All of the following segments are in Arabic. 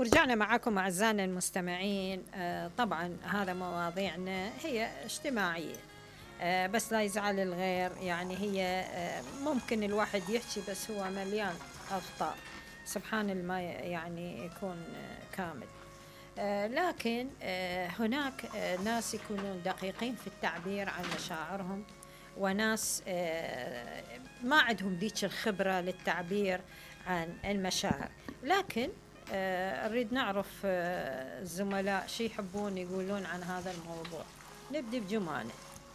ورجعنا معكم أعزائنا المستمعين. طبعا هذا مواضيعنا هي اجتماعية، بس لا يزعل الغير. يعني هي ممكن الواحد يحكي بس هو مليان أخطاء، سبحان الله يعني يكون كامل. لكن هناك ناس يكونون دقيقين في التعبير عن مشاعرهم، وناس ما عندهم ذيك الخبرة للتعبير عن المشاعر. لكن أريد نعرف الزملاء شي يحبون يقولون عن هذا الموضوع. نبدأ بجمانة.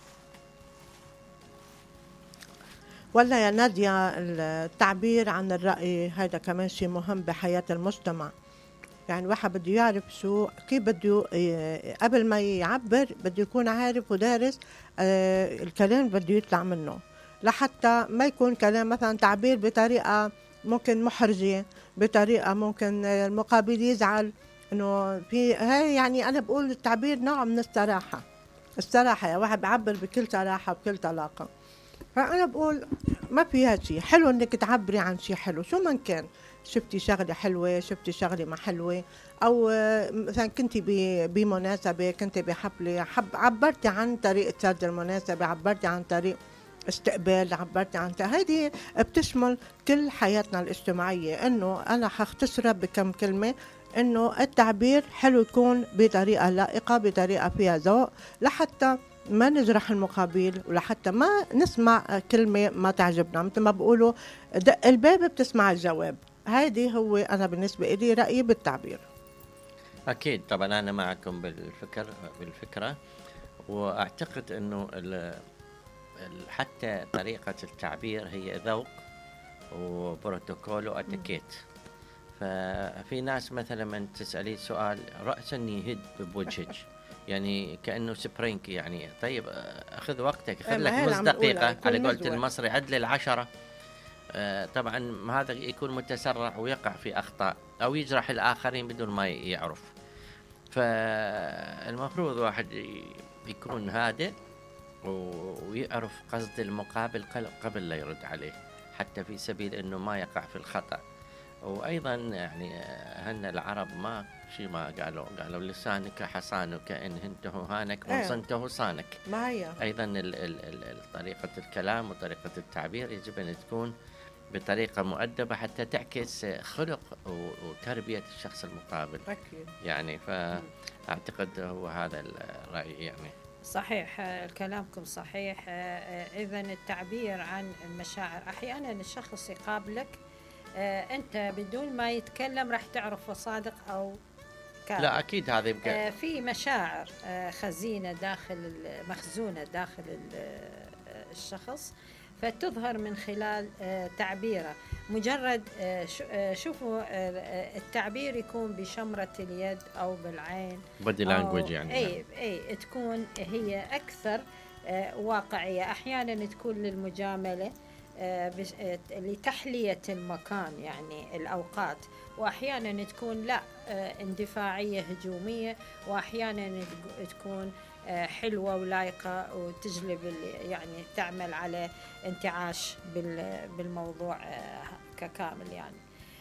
والله يا نادية، التعبير عن الرأي هذا كمان شيء مهم بحياة المجتمع. يعني واحد بده يعرف شو كيف بده قبل ما يعبر، بده يكون عارف ودارس الكلام بده يطلع منه، لحتى ما يكون كلام مثلا تعبير بطريقة ممكن محرجة، بطريقة ممكن المقابل يزعل. انه في هاي يعني انا بقول التعبير نوع من الصراحة. الصراحة يا واحد بعبر بكل صراحة بكل طلاقة. فأنا بقول ما فيها شيء حلو إنك تعبري عن شيء حلو، شو من كان. شفتي شغلة حلوة، شفتي شغلة ما حلوة، أو مثلا كنتي بمناسبة، كنتي بحفلة، عبرتي عن طريقة سرد المناسبة، عبرتي عن طريق استقبال، عبرتي عن هذه بتشمل كل حياتنا الاجتماعية. إنه أنا حختصرها بكم كلمة، إنه التعبير حلو يكون بطريقة لائقة، بطريقة فيها ذوق، لحتى ما نجرح المقابل، ولحتى ما نسمع كلمة ما تعجبنا. مثل ما بقولوا دق الباب بتسمع الجواب. هذه هو أنا بالنسبة لي رأيي بالتعبير. أكيد طبعا أنا معكم بالفكرة، وأعتقد أنه حتى طريقة التعبير هي ذوق وبروتوكول وأتيكيت. ففي ناس مثلا من تسألي سؤال رأسا يهد بوجهك، يعني كأنه سبرينك، يعني طيب أخذ وقتك، خذ لك نص دقيقة على قولة المصري، عدل 10. طبعا هذا يكون متسرع ويقع في أخطاء أو يجرح الآخرين بدون ما يعرف. فالمفروض واحد يكون هادئ ويعرف قصد المقابل قبل لا يرد عليه، حتى في سبيل أنه ما يقع في الخطأ. وأيضا يعني هن العرب ما شيء ما قالوا لسانك حصانك إن هنته هانك وإن صنته صانك. ما هي أيضا طريقة الكلام وطريقة التعبير يجب أن تكون بطريقة مؤدبة حتى تعكس خلق وتربية الشخص المقابل. أكيد. يعني فأعتقد هو هذا الرأي. يعني صحيح كلامكم صحيح. إذن التعبير عن المشاعر، أحيانا الشخص يقابلك أنت بدون ما يتكلم راح تعرف صادق أو كاذب. لا أكيد هذا يبقى في مشاعر خزينة مخزونة داخل الشخص، فتظهر من خلال تعبيره. مجرد شوفوا التعبير يكون بشمرة اليد أو بالعين، body language يعني. أي تكون هي أكثر واقعية. أحيانا تكون للمجاملة لتحلية المكان يعني الأوقات، وأحيانا تكون لا اندفاعية هجومية، وأحيانا تكون حلوة ولايقة وتجلب يعني تعمل على انتعاش بالموضوع ككامل. يعني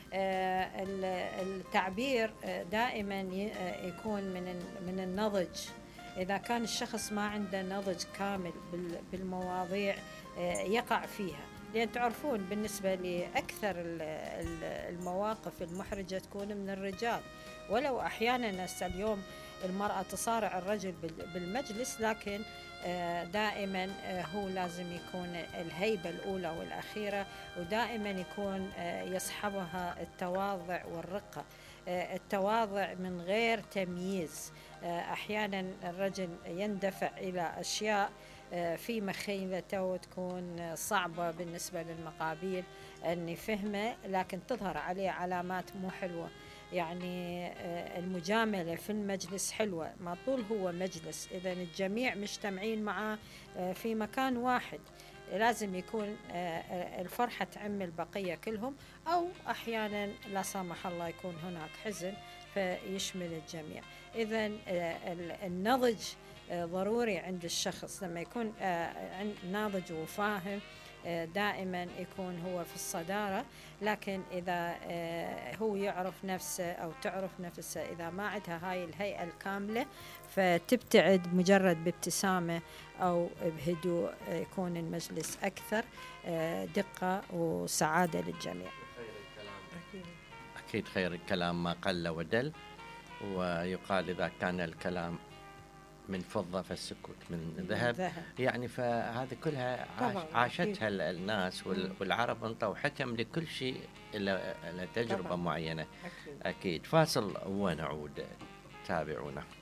التعبير دائما يكون من النضج. إذا كان الشخص ما عنده نضج كامل بالمواضيع يقع فيها. لأن تعرفون بالنسبة لأكثر المواقف المحرجة تكون من الرجال، ولو أحيانا اليوم المرأة تصارع الرجل بالمجلس، لكن دائما هو لازم يكون الهيبة الأولى والأخيرة، ودائما يكون يصحبها التواضع والرقة. التواضع من غير تمييز. أحيانا الرجل يندفع إلى أشياء في مخيلته وتكون صعبة بالنسبة للمقابل أن يفهمه، لكن تظهر عليه علامات مو حلوة. يعني المجاملة في المجلس حلوة، ما طول هو مجلس، إذا الجميع مجتمعين معه في مكان واحد لازم يكون الفرحة تعم البقية كلهم، أو أحيانا لا سمح الله يكون هناك حزن فيشمل الجميع. إذن النضج ضروري عند الشخص. لما يكون ناضج وفاهم دائما يكون هو في الصدارة. لكن إذا هو يعرف نفسه أو تعرف نفسه، إذا ما عندها هاي الهيئة الكاملة فتبتعد مجرد بابتسامة أو بهدوء، يكون المجلس أكثر دقة وسعادة للجميع. أكيد خير الكلام ما قل ودل، ويقال إذا كان الكلام من فضة فالسكوت من ذهب. يعني فهذه كلها عاشتها الناس، والعرب انطوا حكم لكل شيء إلى تجربة معينة. أكيد. فاصل ونعود، تابعونا.